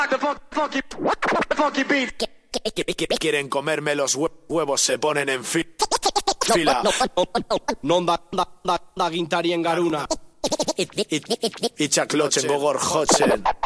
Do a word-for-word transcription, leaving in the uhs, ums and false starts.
Quieren comerme los huevos, se ponen en fi- fila. Non da, da, da, da gintarien garuna. Itxak lotzen gogor jotzen.